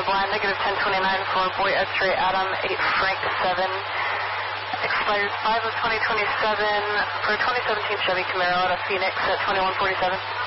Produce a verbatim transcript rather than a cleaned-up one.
line, negative ten twenty-nine for Boy X-ray Adam, eight Frank seven. Expires five of twenty twenty-seven for a twenty seventeen Chevy Camaro out of Phoenix at twenty-one forty-seven.